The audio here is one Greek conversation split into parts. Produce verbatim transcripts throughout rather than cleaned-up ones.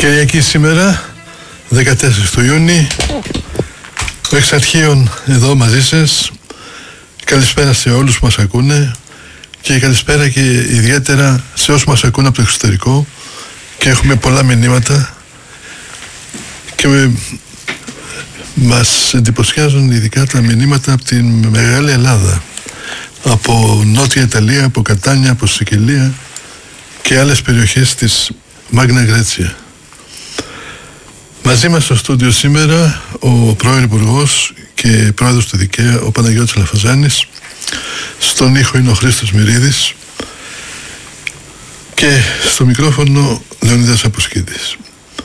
Κυριακή σήμερα, δεκατέσσερις του Ιούνιου, ο Εξαρχείων εδώ μαζί σας. Καλησπέρα σε όλους που μας ακούνε και καλησπέρα και ιδιαίτερα σε όσους μας ακούνε από το εξωτερικό, και έχουμε πολλά μηνύματα και με, μας εντυπωσιάζουν ειδικά τα μηνύματα από την Μεγάλη Ελλάδα, από Νότια Ιταλία, από Κατάνια, από Σικελία και άλλες περιοχές της Μάγνα Γκρέτσια. Μαζί μας στο στούντιο σήμερα ο πρώην Υπουργός και Πρόεδρος του ΔΙΚΕΑ, ο Παναγιώτης Λαφαζάνης. Στον ήχο είναι ο Χρήστος Μυρίδης και στο μικρόφωνο Λεωνίδας Αποσκήτης.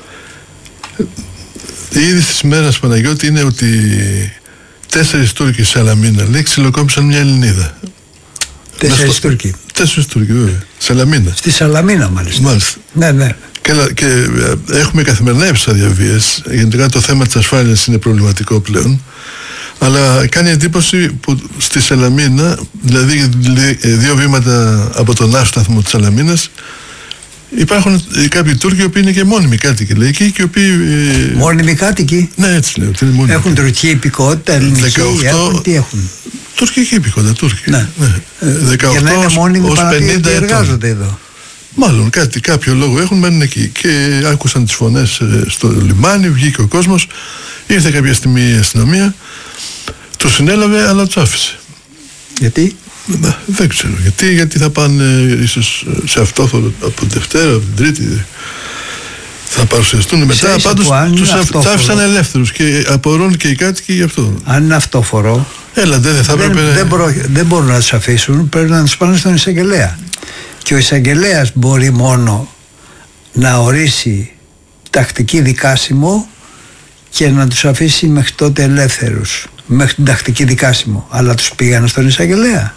Η είδηση της ημέρας, Παναγιώτη, είναι ότι τέσσερις Τούρκοι σε Σαλαμίνα, λέει, ξυλοκόπησαν μια Ελληνίδα. Τέσσερις στο... Τούρκοι. Τέσσερις Τούρκοι, βέβαια. Σαλαμίνα. Στη Σαλαμίνα, μάλιστα. Μάλιστα. Ναι, ναι. Και, και έχουμε καθημερινά επεισόδια βίας. Γενικά το θέμα της ασφάλειας είναι προβληματικό πλέον. Αλλά κάνει εντύπωση που στη Σαλαμίνα, δηλαδή δύο βήματα από τον άσταθμο της Σαλαμίνας, υπάρχουν κάποιοι Τούρκοι οι οποίοι είναι και μόνιμοι κάτοικοι, λέει, και οι οποίοι... Μόνιμοι κάτοικοι. Ναι, έτσι λέω. Είναι μόνιμοι. Έχουν τουρκική υπηκότητα, ελληνική, έχουν, τι έχουν. Τουρκική υπηκότητα, Τούρκοι. Ναι. Ναι. δεκαοκτώ και να είναι μόνιμοι ως πενήντα εργάζονται εδώ. Μάλλον κάτι, κάποιο λόγο έχουν, μένουν εκεί και άκουσαν τις φωνές στο λιμάνι, βγήκε ο κόσμος, ήρθε κάποια στιγμή η αστυνομία, τους συνέλαβε αλλά τους άφησε. Γιατί? Δεν ξέρω γιατί, γιατί θα πάνε ίσως σε αυτόφορο από την Δευτέρα, από την Τρίτη, θα παρουσιαστούν μετά. Πάντως τους αυτόφορο. άφησαν ελεύθερους και απορούν και οι κάτοικοι γι' αυτό. Αν είναι αυτόφορο, Έλα, δεν, θα δεν, έπρεπε... δεν, προ, δεν μπορούν να τους αφήσουν, πρέπει να τους πάνε στον εισαγγελέα. Και ο εισαγγελέας μπορεί μόνο να ορίσει τακτική δικάσιμο και να τους αφήσει μέχρι τότε ελεύθερους, μέχρι την τακτική δικάσιμο. Αλλά τους πήγανε στον εισαγγελέα.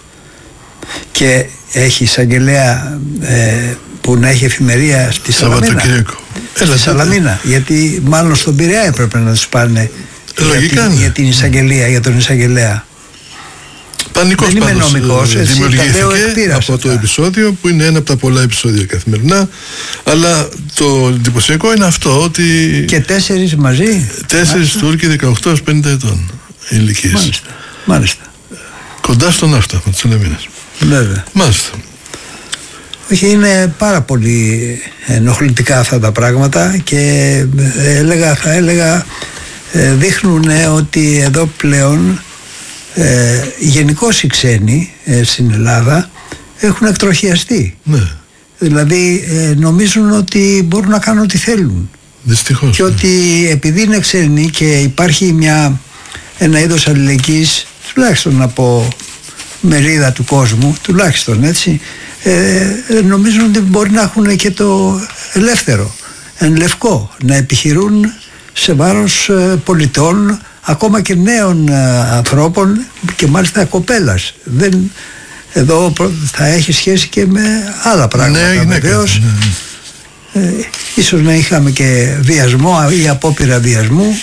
Και έχει εισαγγελέα ε, που να έχει εφημερία στη Σαλαμίνα. Στη Σαλαμίνα. Γιατί μάλλον στον Πειραιά έπρεπε να τους πάνε για την, για την εισαγγελία, για τον εισαγγελέα. Πανικός δεν είμαι πάντως νομικός, δημιουργήθηκε από αυτά. Το επεισόδιο που είναι ένα από τα πολλά επεισόδια καθημερινά, αλλά το εντυπωσιακό είναι αυτό ότι και τέσσερις μαζί τέσσερις Τούρκοι δεκαοκτώ έως πενήντα ετών ηλικίες. Μάλιστα. Μάλιστα. Έλεγα στον αυτάθμο της Σαλαμίνας. Βέβαια. Μάλιστα. Όχι, είναι πάρα πολύ ενοχλητικά αυτά τα πράγματα και έλεγα, θα έλεγα δείχνουν ότι εδώ πλέον Ε, γενικώς οι ξένοι ε, στην Ελλάδα έχουν εκτροχιαστεί. Ναι. Δηλαδή ε, νομίζουν ότι μπορούν να κάνουν ό,τι θέλουν. Δυστυχώς. Και ναι. ότι επειδή είναι ξένοι και υπάρχει μια, ένα είδος αλληλεγγύης, τουλάχιστον από μερίδα του κόσμου, τουλάχιστον έτσι, ε, νομίζουν ότι μπορεί να έχουν και το ελεύθερο, εν λευκό, να επιχειρούν σε βάρος ε, πολιτών, ακόμα και νέων ε, ανθρώπων και μάλιστα κοπέλας. Δεν, εδώ θα έχει σχέση και με άλλα πράγματα. Ναι, βεβαίως. Ναι, ναι. Ε, ίσως να είχαμε και βιασμό ή απόπειρα βιασμού.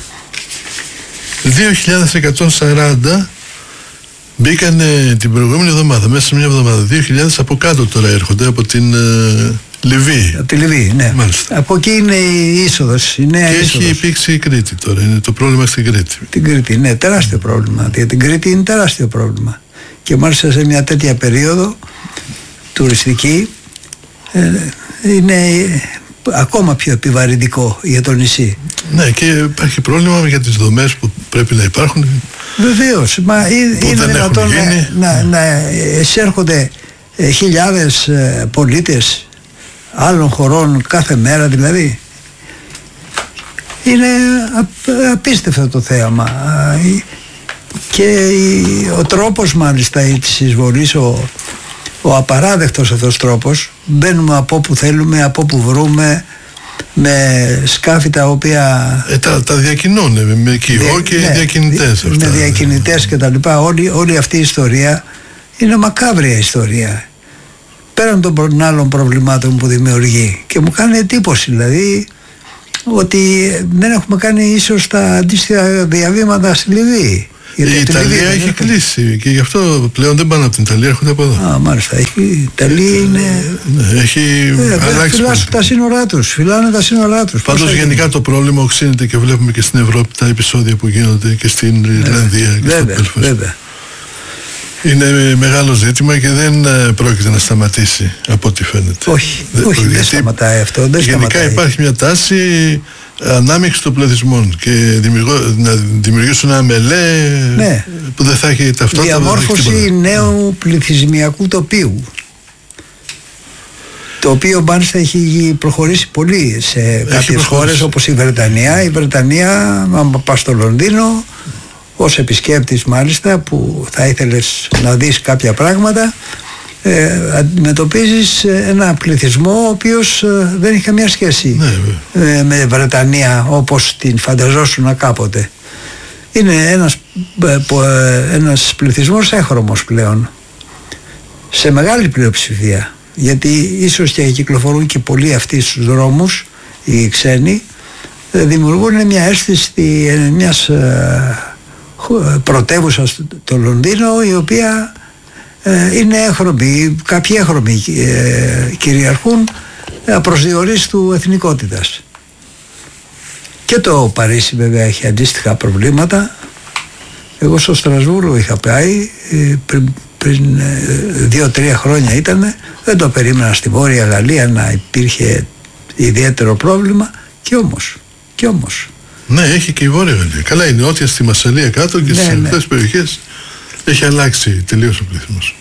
δύο χιλιάδες εκατόν σαράντα μπήκαν την προηγούμενη εβδομάδα, μέσα σε μια εβδομάδα. δύο χιλιάδες από κάτω τώρα έρχονται, από την ε, Λιβύη. Από τη Λιβύη, ναι. Μάλιστα. Από εκεί είναι η είσοδος, η νέα και είσοδος. έχει υπήρξει η Κρήτη τώρα, είναι το πρόβλημα στην Κρήτη. Την Κρήτη, ναι, τεράστιο πρόβλημα. Για την Κρήτη είναι τεράστιο πρόβλημα. Και μάλιστα σε μια τέτοια περίοδο τουριστική ε, είναι ακόμα πιο επιβαρυντικό για το νησί. Ναι, και υπάρχει πρόβλημα για τις δομές που πρέπει να υπάρχουν. Βεβαίως, μα είναι δυνατόν να, να, να εισέρχονται ε, χιλιάδες ε, πολίτες άλλων χωρών κάθε μέρα, δηλαδή. Είναι απίστευτο το θέαμα. Και ο τρόπος μάλιστα της εισβολής, ο, ο απαράδεκτος αυτός τρόπος, μπαίνουμε από όπου θέλουμε, από όπου βρούμε, με σκάφη τα οποία ε, τα, τα διακινούν με κοιό και ναι, διακινητές με αυτά. διακινητές και τα λοιπά. Όλη, όλη αυτή η ιστορία είναι μακάβρια ιστορία, πέραν των άλλων προβλημάτων που δημιουργεί. Και μου κάνει εντύπωση δηλαδή ότι δεν έχουμε κάνει ίσως τα αντίστοιχα διαβήματα στη Λιβύη. Η Ιταλία έχει κλείσει και γι' αυτό πλέον δεν πάνε από την Ιταλία, έρχονται από εδώ. Α, μάλιστα. Η Ιταλία είναι. Ναι, έχει ε, αλλάξει. Φυλάσσουν τα σύνορά τους. Φυλάνε τα σύνορά τους. Πάντως γενικά το πρόβλημα οξύνεται και βλέπουμε και στην Ευρώπη τα επεισόδια που γίνονται και στην Ιρλανδία και βέβαια, στο Πέλφαστ. Βέβαια. Είναι μεγάλο ζήτημα και δεν πρόκειται να σταματήσει από ό,τι φαίνεται. Όχι, δεν, όχι, δεν σταματάει αυτό. Δεν γενικά σταματάει. Υπάρχει μια τάση ανάμειξη των πληθυσμών και δημιουργώ, να δημιουργήσουν ένα μελέ ναι. που δεν θα έχει ταυτότητα. Διαμόρφωση νέου πληθυσμιακού τοπίου. Το οποίο μάλιστα έχει προχωρήσει πολύ σε κάποιες χώρες όπως η Βρετανία. Η Βρετανία, άμα πας στο Λονδίνο, ως επισκέπτης μάλιστα, που θα ήθελες να δεις κάποια πράγματα, ε, αντιμετωπίζεις ένα πληθυσμό ο οποίος ε, δεν έχει καμία σχέση ναι, ε, με Βρετανία όπως την φανταζόσουν κάποτε. Είναι ένας, ε, ε, ένας πληθυσμός έχρωμος πλέον, σε μεγάλη πλειοψηφία, γιατί ίσως και κυκλοφορούν και πολλοί αυτοί στους δρόμους οι ξένοι, ε, δημιουργούν μια αίσθηση μιας ε, πρωτεύουσας το Λονδίνο, η οποία ε, είναι έχρωμη, κάποιοι έχρωμοι ε, κυριαρχούν απροσδιορίστου εθνικότητας. Και το Παρίσι βέβαια έχει αντίστοιχα προβλήματα. Εγώ στο Στρασβούργο είχα πάει ε, πριν, πριν ε, δύο-τρία χρόνια ήταν, δεν το περίμενα στη Βόρεια Γαλλία να υπήρχε ιδιαίτερο πρόβλημα, και όμως, και όμως ναι, έχει και η Βόρεια Γαλλία. Καλά, η νότια στη Μασσαλία κάτω και ναι, στις ναι. αυτές περιοχές έχει αλλάξει τελείως ο πληθυσμός.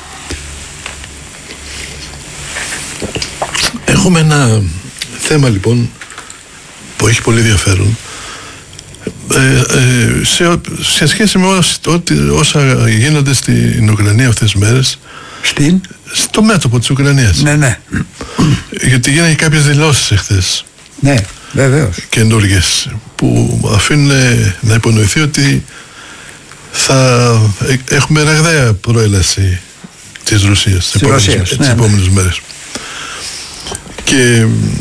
Έχουμε ένα θέμα λοιπόν που έχει πολύ ενδιαφέρον ε, ε, σε, σε σχέση με όσα, όσα γίνονται στην Ουκρανία αυτές τις μέρες. Στην? Στο μέτωπο της Ουκρανίας. Ναι, ναι. Γιατί γίνανε κάποιες δηλώσεις εχθές. Ναι, βεβαίως. Καινούργιες που αφήνουν να υπονοηθεί ότι θα έχουμε ραγδαία προέλαση της Ρωσίας τις επόμενες, ναι, επόμενες ναι. μέρες. Και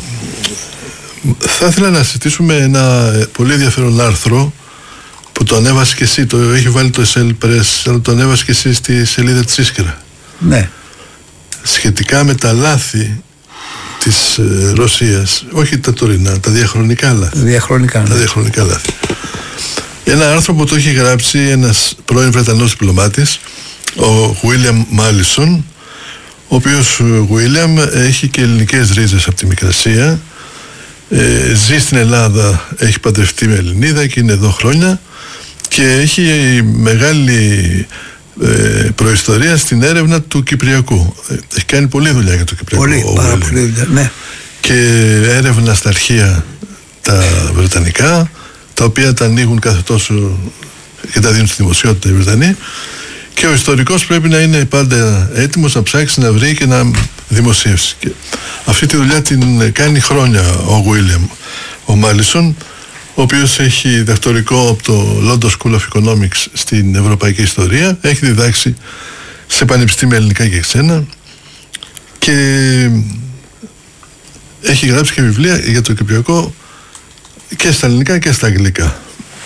θα ήθελα να συζητήσουμε ένα πολύ ενδιαφέρον άρθρο που το ανέβασε και εσύ, το έχει βάλει το Εσέλ Πρες, αλλά το ανέβασε και εσύ στη σελίδα της Ίσκρα. Ναι. Σχετικά με τα λάθη της ε, Ρωσίας, όχι τα τωρινά, τα διαχρονικά λάθη. Διαχρονικά, ναι. Τα διαχρονικά λάθη. Ένα άρθρο που το έχει γράψει ένας πρώην Βρετανός διπλωμάτης, ο William Mallinson, ο οποίος William έχει και ελληνικές ρίζες από τη Μικρασία, ε, ζει στην Ελλάδα, έχει παντρευτεί με Ελληνίδα και είναι εδώ χρόνια και έχει μεγάλη ε, προϊστορία στην έρευνα του Κυπριακού. Έχει κάνει πολλή δουλειά για το Κυπριακό. Πολύ, πάρα πολύ δουλειά, ναι. Και έρευνα στα αρχεία τα βρετανικά, τα οποία τα ανοίγουν κάθε τόσο και τα δίνουν στη δημοσιότητα οι Βρετανοί, και ο ιστορικός πρέπει να είναι πάντα έτοιμος να ψάξει, να βρει και να δημοσιεύσει. Και αυτή τη δουλειά την κάνει χρόνια ο William, ο Μάλισον, ο οποίος έχει διδακτορικό από το London School of Economics στην Ευρωπαϊκή Ιστορία, έχει διδάξει σε πανεπιστήμια ελληνικά και ξένα και έχει γράψει και βιβλία για το Κυπριακό και στα ελληνικά και στα αγγλικά.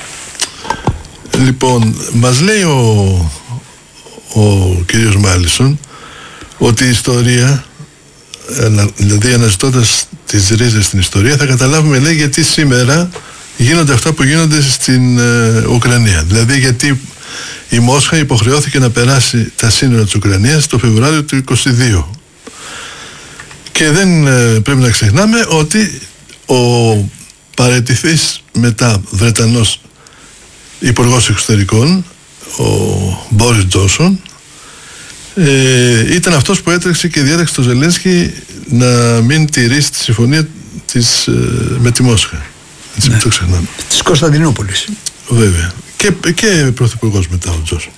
Λοιπόν, μας λέει ο, ο κύριος Μάλισον ότι η ιστορία, δηλαδή αναζητώντας τις ρίζες στην ιστορία, θα καταλάβουμε, λέει, γιατί σήμερα γίνονται αυτά που γίνονται στην ε, Ουκρανία. Δηλαδή γιατί η Μόσχα υποχρεώθηκε να περάσει τα σύνορα της Ουκρανίας το Φεβρουάριο του είκοσι δύο. Και δεν ε, πρέπει να ξεχνάμε ότι ο παραιτηθής μετά Βρετανός Υπουργός Εξωτερικών, ο Μπόρις Τζόνσον, ε, ήταν αυτός που έτρεξε και διέταξε το Ζελένσκι να μην τηρήσει τη συμφωνία της, ε, με τη Μόσχα. Έτσι, ναι. Μην το ξεχνάμε. Της Κωνσταντινούπολης. Βέβαια. Και, και πρωθυπουργός μετά ο Τζόνσον.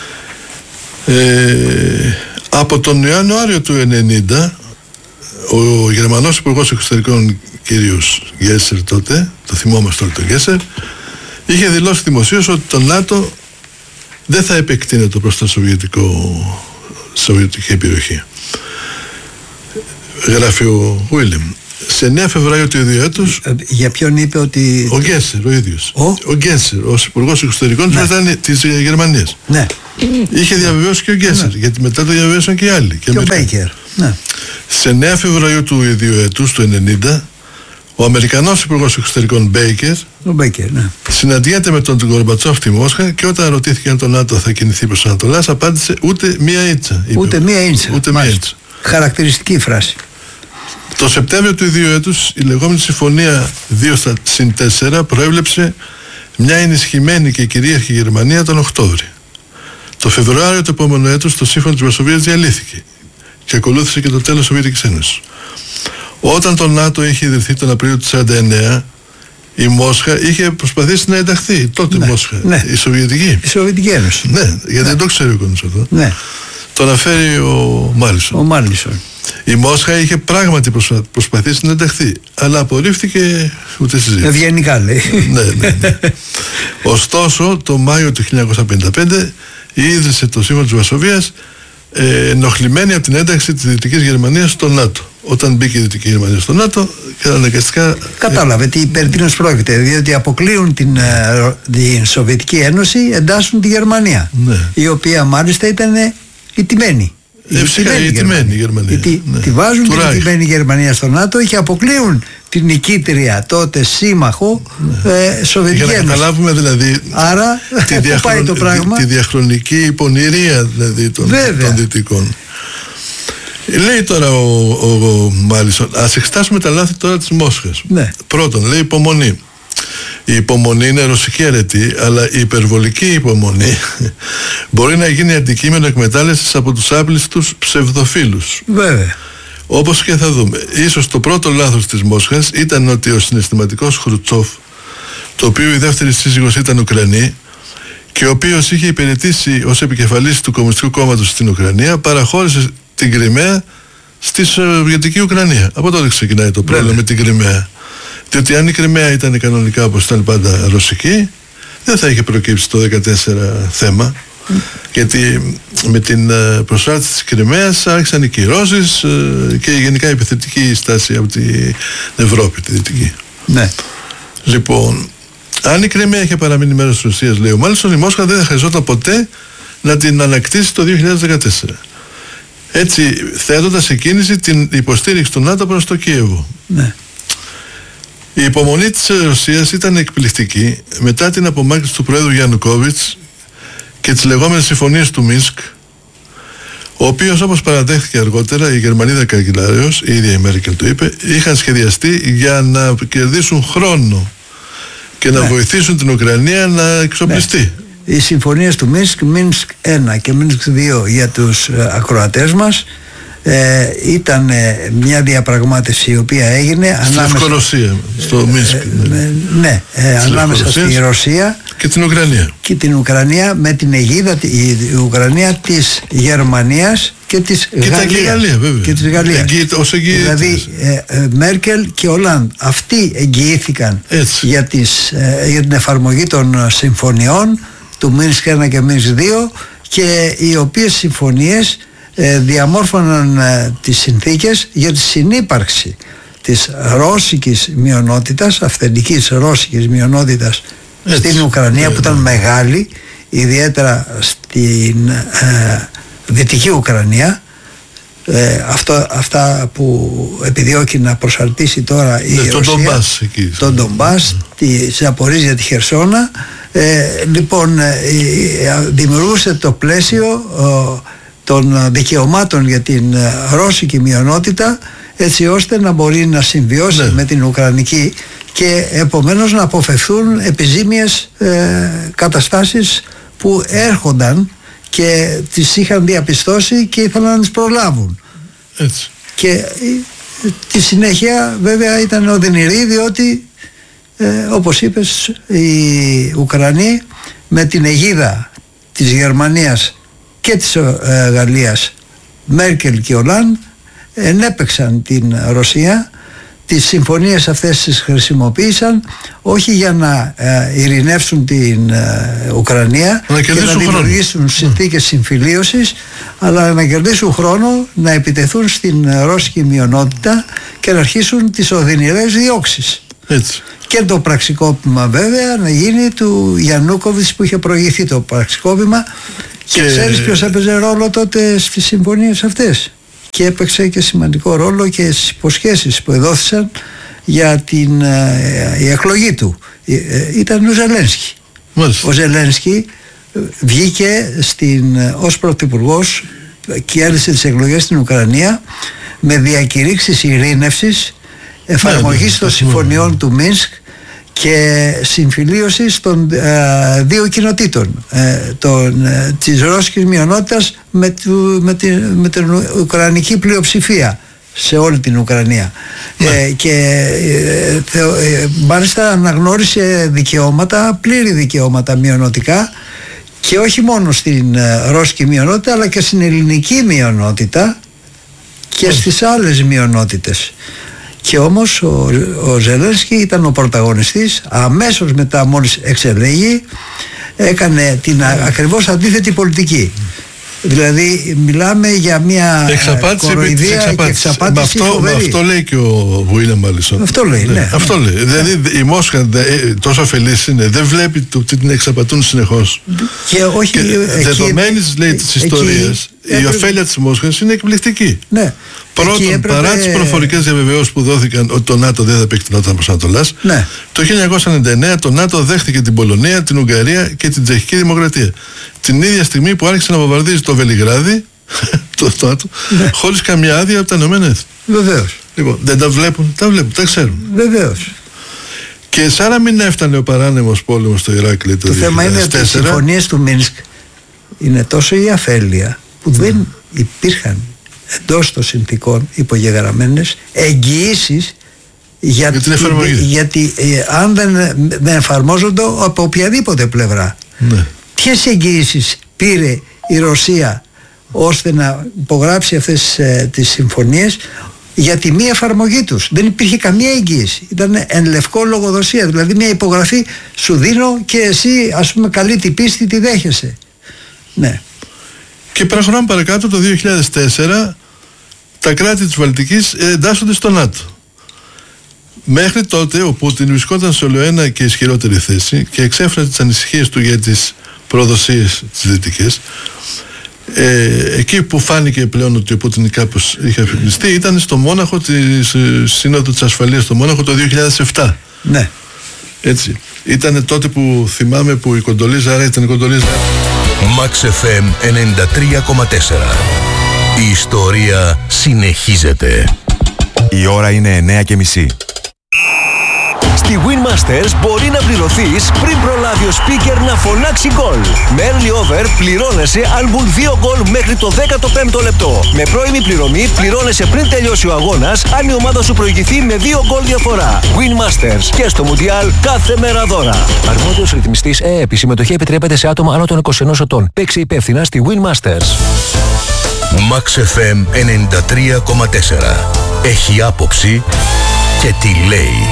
Ε, από τον Ιανουάριο του ενενήντα ο Γερμανός Υπουργός Εξωτερικών κύριος Γκέσερ τότε, το θυμόμαστε όλοι τον Γκέσερ, είχε δηλώσει δημοσίως ότι το ΝΑΤΟ δεν θα επεκτείνεται προς τα σοβιετικό, σοβιετική περιοχή. Γράφει ο Βίλιαμ. Στις εννέα Φεβρουαρίου του ίδιου έτους. Ε, για ποιον είπε ότι... Ο Γκέσσερ, ο ίδιος. Ο, ο Γκέσσερ, ο Υπουργός Εξωτερικών ναι. της Γερμανίας. Ναι. Είχε διαβεβαιώσει και ο Γκέσσερ, ναι. γιατί μετά το διαβεβαίωσαν και οι άλλοι. Και, και ο Μπέικερ. Ναι. Στις εννέα Φεβρουαρίου του ίδιου έτους, του ενενήντα, ο Αμερικανός Υπουργός Εξωτερικών Μπέικερ, ο Μπέικερ ναι. συναντιέται με τον Γκορμπατσόφ στη Μόσχα και όταν ρωτήθηκε αν το ΝΑΤΟ θα κινηθεί προς Ανατολάς, απάντησε ούτε μία ίτσα. Είπε. Ούτε μία ίτσα. Ούτε μία ίτσα. Χαρακτηριστική φράση. Το Σεπτέμβριο του ίδιου έτους η λεγόμενη Συμφωνία δύο συν τέσσερα προέβλεψε μια ενισχυμένη και κυρίαρχη Γερμανία τον Οκτώβριο. Το Φεβρουάριο του επόμενου έτους το Σύμφωνο της Βαρσοβίας διαλύθηκε και ακολούθησε και το τέλος της Σοβιετικής Ένωσης. Όταν το ΝΑΤΟ είχε ιδρυθεί τον Απρίλιο του χίλια εννιακόσια σαράντα εννέα, η Μόσχα είχε προσπαθήσει να ενταχθεί. Τότε ναι, Μόσχα, ναι. η Σοβιετική. Η Σοβιετική Ένωση. Ναι, γιατί ναι. δεν το ξέρει ο κόσμος αυτό. Ναι. Το αναφέρει ο Μάλισον. Ο Μάλισον. Η Μόσχα είχε πράγματι προσπα... προσπαθήσει να ενταχθεί, αλλά απορρίφθηκε ούτε συζήτηση. Ευγενικά λέει. ναι, ναι, ναι. Ωστόσο, το Μάιο του χίλια εννιακόσια πενήντα πέντε ίδρυσε το Σύμφωνο της Βαρσοβίας ε, ενοχλημένη από την ένταξη της Δυτικής Γερμανίας στο ΝΑΤΟ. Όταν μπήκε η Δυτική Γερμανία στο ΝΑΤΟ και αναγκαστικά... Κατάλαβε τι περί τίνος πρόκειται, διότι αποκλείουν την, την Σοβιετική Ένωση, εντάσσουν τη Γερμανία, ναι. η οποία μάλιστα ήταν η τιμένη. Η τιμένη η Γερμανία. Γερμανία. Τη, ναι. τη βάζουν την τιμένη Γερμανία στο ΝΑΤΟ και αποκλείουν την νικήτρια τότε σύμμαχο ναι. ε, Σοβιετική Ένωση. Για να καταλάβουμε δηλαδή άρα, τη, διαχρον, το πράγμα. τη, τη διαχρονική πονηρία δηλαδή των, των Δυτικών. Λέει τώρα ο, ο, ο Μάλισον, ας εξετάσουμε τα λάθη τώρα της Μόσχας. Ναι. Πρώτον, λέει υπομονή. Η υπομονή είναι ρωσική αρετή, αλλά η υπερβολική υπομονή μπορεί να γίνει αντικείμενο εκμετάλλευσης από τους άπλιστους ψευδοφίλους. Βέβαια. Όπως και θα δούμε. Ίσως το πρώτο λάθος της Μόσχας ήταν ότι ο συναισθηματικός Χρουτσόφ, το οποίο η δεύτερη σύζυγος ήταν Ουκρανή και ο οποίος είχε υπηρετήσει ως επικεφαλής του Κομμουνιστικού Κόμματος στην Ουκρανία, παραχώρησε την Κριμαία στη Σοβιετική Ουκρανία. Από τότε ξεκινάει το πρόβλημα με την Κριμαία. Διότι αν η Κριμαία ήταν κανονικά όπως ήταν πάντα ρωσική, δεν θα είχε προκύψει το χίλια δεκατέσσερα θέμα. Mm. Γιατί με την προσάρτηση της Κριμαίας άρχισαν οι κυρώσεις και γενικά η επιθετική στάση από την Ευρώπη, τη Δυτική. Ναι. Λοιπόν, αν η Κριμαία είχε παραμείνει μέρος της Ρωσίας, λέει ο Μάλισον, η Μόσχα δεν θα χρειαζόταν ποτέ να την ανακτήσει το δύο χιλιάδες δεκατέσσερα. Έτσι θέτοντας σε κίνηση την υποστήριξη του ΝΑΤΟ προς το Κίεβο. Ναι. Η υπομονή της Ρωσίας ήταν εκπληκτική μετά την απομάκρυνση του Προέδρου Γιαννουκόβιτς και τις λεγόμενες συμφωνίες του Μίνσκ, ο οποίος, όπως παραδέχθηκε αργότερα η Γερμανίδα καγκελάριος, η ίδια η Μέρκελ το είπε, είχαν σχεδιαστεί για να κερδίσουν χρόνο και να ναι. βοηθήσουν την Ουκρανία να εξοπλιστεί. Ναι. Οι συμφωνίες του Μίνσκ, Μίνσκ ένα και Μίνσκ δύο για τους ε, ακροατές μας, ε, ήταν ε, μια διαπραγμάτευση η οποία έγινε στην ανάμεσα... Λευκορωσία, στο Μίνσκ. Ε, ναι, ναι ε, ανάμεσα στη Ρωσία και την Ουκρανία. Και την Ουκρανία με την αιγίδα, η, η Ουκρανία της Γερμανίας και της και Γαλλίας. Και, Γαλλία, βέβαια. Και της Γαλλίας. Εγγυη, ως δηλαδή ε, ε, Μέρκελ και Ολάντ, αυτοί εγγυήθηκαν για, τις, ε, για την εφαρμογή των συμφωνιών του Μίνσκ ένα και Μίνσκ δύο και οι οποίες συμφωνίες ε, διαμόρφωναν ε, τις συνθήκες για τη συνύπαρξη της ρώσικης μειονότητας, αυθεντικής ρώσικης μειονότητας έτσι, στην Ουκρανία που ήταν μεγάλη, ιδιαίτερα στην ε, Δυτική Ουκρανία. Ε, αυτό, αυτά που επιδιώκει να προσαρτήσει τώρα η ναι, Ρωσία, τον Ντομπάς, εκεί, τον Ντομπάς, τη Ζαπορίζια, τη Χερσόνα. Ε, λοιπόν, ε, δημιουργούσε το πλαίσιο ε, των δικαιωμάτων για την ε, ρώσικη μειονότητα, έτσι ώστε να μπορεί να συμβιώσει ναι. με την Ουκρανική και επομένως να αποφευθούν επιζήμιες ε, καταστάσεις που έρχονταν και τις είχαν διαπιστώσει και ήθελαν να τις προλάβουν. Έτσι. Και ε, τη συνέχεια βέβαια ήταν οδυνηρή, διότι ε, όπως είπες οι Ουκρανοί με την αιγίδα της Γερμανίας και της ε, Γαλλίας, Μέρκελ και Ολάν, ενέπαιξαν την Ρωσία, τις συμφωνίες αυτές τις χρησιμοποίησαν όχι για να ε, ειρηνεύσουν την ε, Ουκρανία να και να δημιουργήσουν συνθήκες συμφιλίωσης, αλλά να κερδίσουν χρόνο να επιτεθούν στην ρώσικη μειονότητα και να αρχίσουν τις οδυνηρές διώξεις. Έτσι. Και το πραξικόπημα βέβαια να γίνει του Γιαννούκοβιτς που είχε προηγηθεί το πραξικόπημα. Και, και ξέρεις ποιος έπαιζε ρόλο τότε στις συμφωνίες αυτές? Και έπαιξε και σημαντικό ρόλο και στις υποσχέσεις που εδόθησαν για την ε, η εκλογή του. Ε, ε, ήταν ο Ζελένσκι. Μάλιστα. Ο Ζελένσκι βγήκε στην, ως πρωθυπουργός και έρισε τις εκλογές στην Ουκρανία με διακηρύξεις ειρήνευσης, εφαρμογής των συμφωνιών του Μίνσκ και συμφιλίωσης των ε, δύο κοινοτήτων, ε, των, ε, της ρώσικης μειονότητας με, του, με, την, με την ουκρανική πλειοψηφία σε όλη την Ουκρανία. Ε, και ε, θεω, ε, μάλιστα αναγνώρισε δικαιώματα, πλήρη δικαιώματα μειονοτικά, και όχι μόνο στην ε, ρώσικη μειονότητα αλλά και στην ελληνική μειονότητα και στις άλλες μειονότητες. Και όμως ο, ο Ζελένσκι ήταν ο πρωταγωνιστής, αμέσως μετά μόλις εξελέγει έκανε την α, ακριβώς αντίθετη πολιτική. Δηλαδή μιλάμε για μια κοροϊδία και εξαπάτηση αυτό, φοβερή. Αυτό λέει και ο Βουίλιαμ Μάλισον. Αυτό λέει, ναι. ναι. Αυτό λέει. Ναι. Δηλαδή η Μόσχα τόσο αφελής είναι, δεν βλέπει ότι την εξαπατούν συνεχώς. Και όχι... Δεδομένης λέει της ιστορίας, η ωφέλεια της Μόσχας είναι εκπληκτική. Ναι. Πρώτον, έπρεπε... παρά τις προφορικές διαβεβαιώσεις που δόθηκαν ότι το ΝΑΤΟ δεν θα επεκτηνόταν προς Ανατολάς, ναι. το χίλια εννιακόσια ενενήντα εννέα το ΝΑΤΟ δέχτηκε την Πολωνία, την Ουγγαρία και την Τσεχική Δημοκρατία. Την ίδια στιγμή που άρχισε να βομβαρδίζει το Βελιγράδι, το ΝΑΤΟ, ναι. χωρίς καμιά άδεια από τα Ηνωμένα Έθνη. Βεβαίως. Λοιπόν, δεν τα βλέπουν, τα βλέπουν, τα ξέρουν. Βεβαίως. Και σαν να μην έφτανε ο παράνεμος πόλεμος στο Ηράκλειο το, το θέμα είναι ότι οι συμφωνίες του Μίνσκ είναι τόσο η αφέλεια που mm. δεν υπήρχαν εντός των συνθήκων υπογεγραμμένες εγγυήσεις για, για την εφαρμογή. Γιατί ε, αν δεν, δεν εφαρμόζονται από οποιαδήποτε πλευρά. Ναι. Ποιες εγγυήσεις πήρε η Ρωσία ώστε να υπογράψει αυτές ε, τις συμφωνίες για τη μη εφαρμογή τους? Δεν υπήρχε καμία εγγύηση. Ήταν εν λευκό λογοδοσία. Δηλαδή μια υπογραφή σου δίνω και εσύ, ας πούμε, καλή την πίστη τη δέχεσαι. Ναι. Και προχωράμε παρακάτω. Το δύο χιλιάδες τέσσερα τα κράτη της Βαλτικής εντάσσονται στο ΝΑΤΟ. Μέχρι τότε ο Πούτιν βρισκόταν σε ολοένα και ισχυρότερη θέση και εξέφρασε τις ανησυχίες του για τις προδοσίες τις δυτικές. Ε, εκεί που φάνηκε πλέον ότι ο Πούτιν κάπως είχε αφιπνιστεί ήταν στο Μόναχο, τη Σύνοδο της Ασφαλείας στο Μόναχο το δύο χιλιάδες επτά. Ναι. Έτσι. Ήταν τότε που θυμάμαι που η Κοντολίζα Άρα ήταν η Κοντολίζα. Max εφ εμ ενενήντα τρία κόμμα τέσσερα. Η ιστορία συνεχίζεται. Η ώρα είναι εννιά και μισή. Στη Winmasters μπορεί να πληρωθείς πριν προλάβει ο speaker να φωνάξει γκολ. Με early over πληρώνεσαι αν μπουν δύο γκολ μέχρι το δέκατο πέμπτο λεπτό. Με πρώιμη πληρωμή πληρώνεσαι πριν τελειώσει ο αγώνας αν η ομάδα σου προηγηθεί με δύο γκολ διαφορά. Winmasters και στο Μουντιάλ κάθε μέρα δώρα. Αρμόδιος ρυθμιστής ΕΕΠ. Η συμμετοχή επιτρέπεται σε άτομα άνω των είκοσι ενός ετών. Παίξε υπεύθυνα στη Winmasters. Max εφ εμ ενενήντα τρία κόμμα τέσσερα. Έχει άποψη και τι λέει.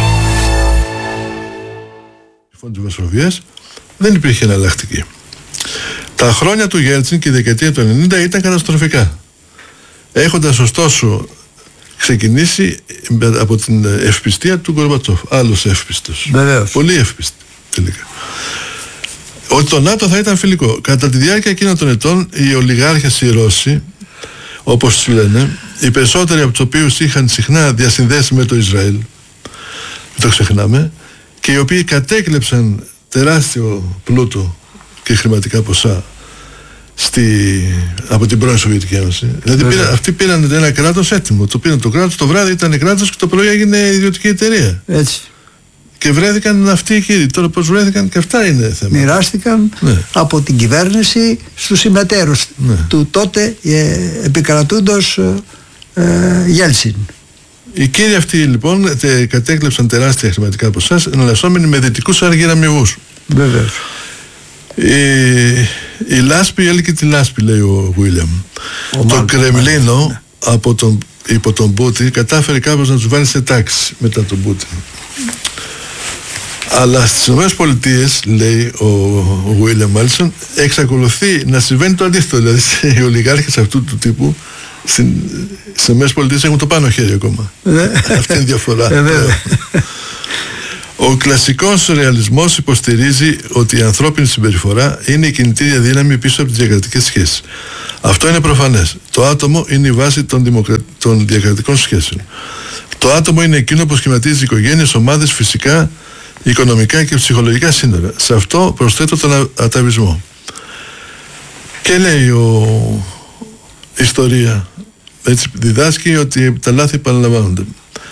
Της Βασοβίας δεν υπήρχε εναλλακτική. Τα χρόνια του Γέλτσιν και η δεκαετία του ενενήντα ήταν καταστροφικά, έχοντας ωστόσο ξεκινήσει από την ευπιστία του Γκορμπατσόφ. Άλλος εύπιστος. Βεβαίως. Πολύ εύπιστη τελικά. Ότι το ΝΑΤΟ θα ήταν φιλικό. Κατά τη διάρκεια εκείνων των ετών οι ολιγάρχες οι Ρώσοι, όπως τους λένε, οι περισσότεροι από τους οποίους είχαν συχνά διασυνδέσει με το Ισραήλ, μην το ξεχνάμε, και οι οποίοι κατέκλεψαν τεράστιο πλούτο και χρηματικά ποσά στη, από την πρώην Σοβιετική Ένωση. Δηλαδή πήρα, αυτοί πήραν ένα κράτος έτοιμο. Το πήραν το κράτος, το βράδυ ήταν κράτος και το πρωί έγινε ιδιωτική εταιρεία. Έτσι. Και βρέθηκαν αυτοί οι κύριοι. Τώρα πώς βρέθηκαν και αυτά είναι θέμα. Μοιράστηκαν ναι. από την κυβέρνηση στους συμμετέρους ναι. του τότε ε, επικρατούντος ε, ε, Γέλτσιν. Οι κύριοι αυτοί λοιπόν τε, κατέκλεψαν τεράστια χρηματικά ποσά εναλλασσόμενοι με δυτικούς αργυραμμυγούς. Βεβαίως. Η, η λάσπη έλεγε τη λάσπη, λέει ο Βουίλιαμ. Το Κρεμλίνο ναι. από τον υπό τον Πούτιν κατάφερε κάπως να τους βάλει σε τάξη μετά τον Πούτιν. Αλλά στις ΗΠΑ, λέει ο Βίλιαμ Μάλισον, εξακολουθεί να συμβαίνει το αντίθετο. Δηλαδή οι ολιγάρχες αυτού του τύπου στις ΗΠΑ έχουν το πάνω χέρι ακόμα. Αυτή είναι η διαφορά. Ο κλασικός ρεαλισμός υποστηρίζει ότι η ανθρώπινη συμπεριφορά είναι η κινητήρια δύναμη πίσω από τις διακρατικές σχέσεις. Αυτό είναι προφανές. Το άτομο είναι η βάση των, δημοκρα... των διακρατικών σχέσεων. Το άτομο είναι εκείνο που σχηματίζει οικογένειες, ομάδες, φυσικά, οικονομικά και ψυχολογικά σύνορα. Σε αυτό προσθέτω τον αταβισμό. Και λέει ο... η ιστορία, έτσι διδάσκει ότι τα λάθη επαναλαμβάνονται.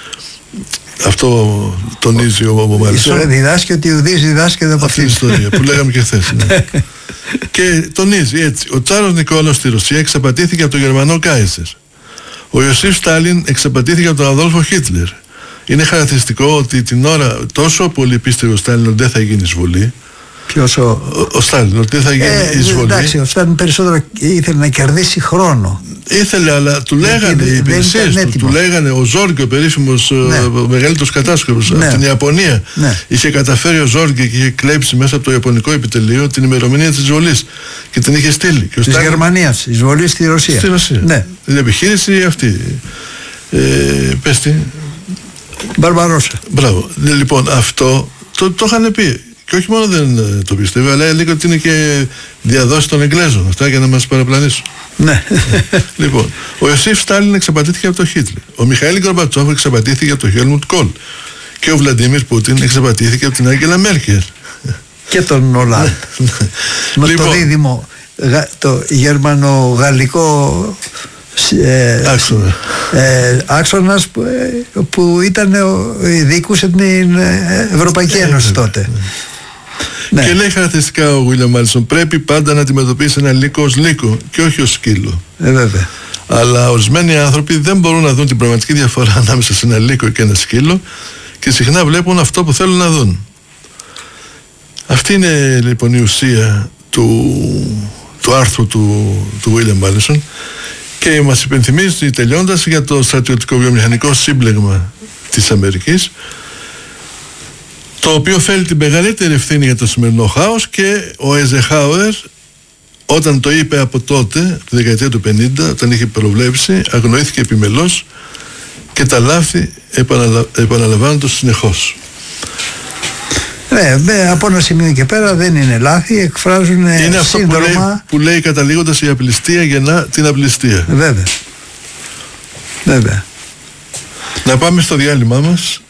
Αυτό τονίζει ο Μάλισον. Η ιστορία διδάσκει ότι ο Ουδής διδάσκεται από αυτή την ιστορία που λέγαμε και χθες. Ναι. Και τονίζει έτσι: ο Τσάρος Νικόλαος στη Ρωσία εξαπατήθηκε από τον Γερμανό Κάισερ. Ο Ιωσήφ Στάλιν εξαπατήθηκε από τον Αδόλφο Χίτλερ. Είναι χαρακτηριστικό ότι την ώρα τόσο πολύ πίστευε ο Στάλιν ότι δεν θα γίνει εισβολή. Ποιος ο... ο, ο Στάλιν, ότι δεν θα γίνει ε, εισβολή. Εντάξει, ο Στάλιν περισσότερο ήθελε να κερδίσει χρόνο. Ήθελε, αλλά του λέγανε οι υπηρεσίες του, του λέγανε ο Ζόργκε, ο περίφημος, ναι, ο μεγαλύτερος κατάσκοπος, ναι, από την Ιαπωνία. Ναι. Είχε καταφέρει ο Ζόργκε και είχε κλέψει μέσα από το Ιαπωνικό επιτελείο την ημερομηνία της εισβολής και την είχε στείλει. Της Στάλιν... Γερμανίας, εισβολή στη Ρωσία. Στη Ρωσία. Ναι. Την επιχείρηση αυτή. Ε, πες τι. Μπαρμπαρόσα. Μπράβο. Λοιπόν, αυτό το, το είχαν πει. Και όχι μόνο δεν το πιστεύει, αλλά έλεγε ότι είναι και διαδόση των Εγγλέζων. Αυτά για να μας παραπλανήσουν. Ναι. Λοιπόν, ο Ιωσήφ Στάλιν εξαπατήθηκε από τον Χίτλερ. Ο Μιχαήλ Γκορμπατσόφ εξαπατήθηκε από τον Χέλμουντ Κόλ. Και ο Βλαντίμιρ Πούτιν εξαπατήθηκε από την Άγγελα Μέρκελ. Και τον Ολάντ. Με λοιπόν, το δίδυμο, το γερμανο-γαλλικό ε, άξονα. Ε, άξονας που, ε, που ήταν διοικούσε την Ευρωπαϊκή Ένωση τότε. Ναι. Και λέει χαρακτηριστικά ο Βίλιαμ Μάλισον: πρέπει πάντα να αντιμετωπίσει ένα λύκο ως λύκο και όχι ως σκύλο. Ε, βέβαια. Αλλά ορισμένοι άνθρωποι δεν μπορούν να δουν την πραγματική διαφορά ανάμεσα σε ένα λύκο και ένα σκύλο και συχνά βλέπουν αυτό που θέλουν να δουν. Αυτή είναι λοιπόν η ουσία του, του άρθρου του, του Βίλιαμ Μάλισον και μας υπενθυμίζει τελειώντας για το στρατιωτικό βιομηχανικό σύμπλεγμα της Αμερικής, το οποίο φέρει την μεγαλύτερη ευθύνη για το σημερινό χάος, και ο Eisenhower, όταν το είπε από τότε, τη δεκαετία του πενήντα, όταν είχε προβλέψει, αγνοήθηκε επιμελώς και τα λάθη επαναλα... επαναλαμβάνονται συνεχώς. Ναι, από ένα σημείο και πέρα δεν είναι λάθη, εκφράζουν είναι αυτό σύνδρομα. Που λέει, που λέει καταλήγοντας, η απληστία γεννά την απληστία. Βέβαια. Βέβαια. Να πάμε στο διάλειμμα μας.